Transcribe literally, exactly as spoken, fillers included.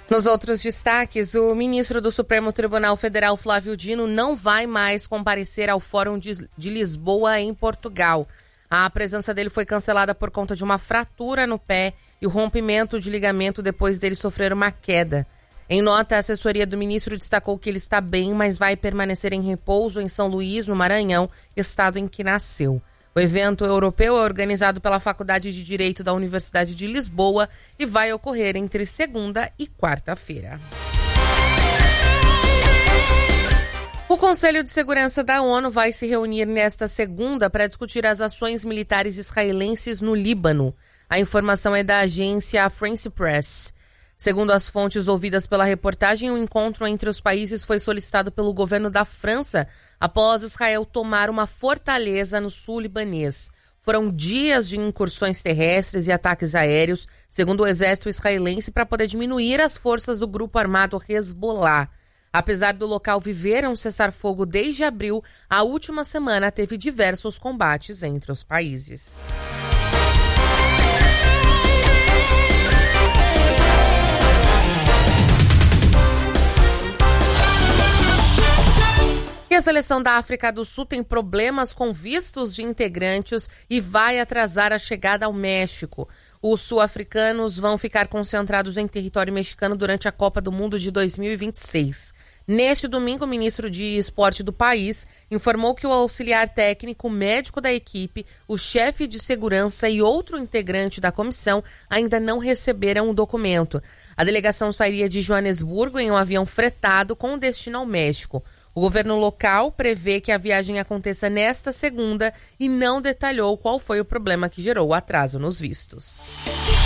Nos outros destaques, o ministro do Supremo Tribunal Federal, Flávio Dino, não vai mais comparecer ao Fórum de, de Lisboa, em Portugal. A presença dele foi cancelada por conta de uma fratura no pé e o rompimento de ligamento depois dele sofrer uma queda. Em nota, a assessoria do ministro destacou que ele está bem, mas vai permanecer em repouso em São Luís, no Maranhão, estado em que nasceu. O evento europeu é organizado pela Faculdade de Direito da Universidade de Lisboa e vai ocorrer entre segunda e quarta-feira. O Conselho de Segurança da ONU vai se reunir nesta segunda para discutir as ações militares israelenses no Líbano. A informação é da agência France Press. Segundo as fontes ouvidas pela reportagem, o encontro entre os países foi solicitado pelo governo da França após Israel tomar uma fortaleza no sul libanês. Foram dias de incursões terrestres e ataques aéreos, segundo o exército israelense, para poder diminuir as forças do grupo armado Hezbollah. Apesar do local viver um cessar-fogo desde abril, a última semana teve diversos combates entre os países. E a seleção da África do Sul tem problemas com vistos de integrantes e vai atrasar a chegada ao México. Os sul-africanos vão ficar concentrados em território mexicano durante a Copa do Mundo de dois mil e vinte e seis. Neste domingo, o ministro de Esporte do país informou que o auxiliar técnico, médico da equipe, o chefe de segurança e outro integrante da comissão ainda não receberam o documento. A delegação sairia de Joanesburgo em um avião fretado com destino ao México. O governo local prevê que a viagem aconteça nesta segunda e não detalhou qual foi o problema que gerou o atraso nos vistos.